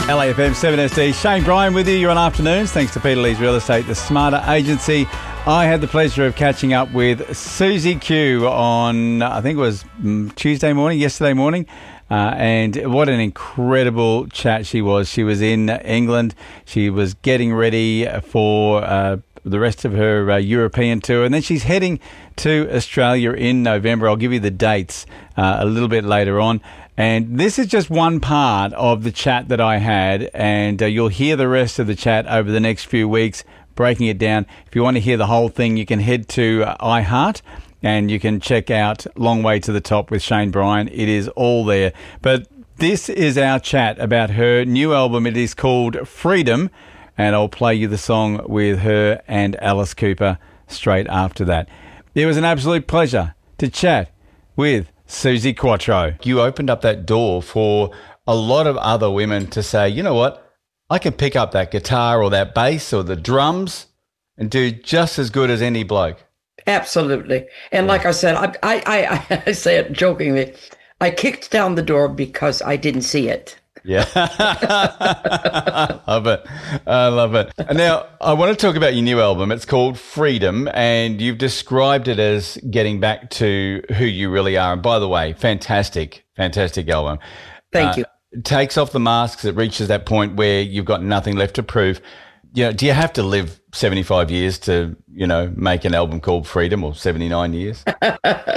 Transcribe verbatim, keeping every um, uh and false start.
L A F M seven S D, Shane Bryan with you. You're on Afternoons, thanks to Peter Lee's Real Estate, the Smarter Agency. I had the pleasure of catching up with Susie Q on, I think it was Tuesday morning, yesterday morning. Uh, and what an incredible chat she was. She was in England. She was getting ready for uh, the rest of her uh, European tour. And then she's heading to Australia in November. I'll give you the dates uh, a little bit later on. And this is just one part of the chat that I had. And uh, you'll hear the rest of the chat over the next few weeks, breaking it down. If you want to hear the whole thing, you can head to uh, iHeart. And you can check out Long Way to the Top with Shane Bryan. It is all there. But this is our chat about her new album. It is called Freedom. And I'll play you the song with her and Alice Cooper straight after that. It was an absolute pleasure to chat with Susie Quatro. You opened up that door for a lot of other women to say, you know what, I can pick up that guitar or that bass or the drums and do just as good as any bloke. Absolutely. And like I said, I, I, I, I say it jokingly, I kicked down the door because I didn't see it. Yeah. I love it. I love it. And now I want to talk about your new album. It's called Freedom, and you've described it as getting back to who you really are. And by the way, fantastic, fantastic album. Thank uh, you. It takes off the masks. It reaches that point where you've got nothing left to prove. You know, do you have to live seventy-five years to, you know, make an album called Freedom, or seventy-nine years?